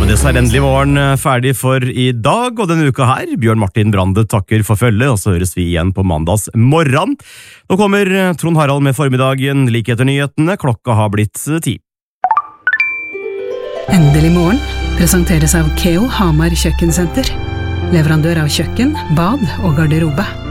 med det så endelig morgen ferdig for i dag, og denne uka her, Bjørn Martin Brande takker for følge, og så høres vi igjen på mandags morgen. Nå kommer Trond Harald med formiddagen, like etter nyhetene, klokka har blitt 10. Endelig morgen presenteres av Keo Hamar Kjøkkensenter, leverandør av kjøkken, bad og garderobe.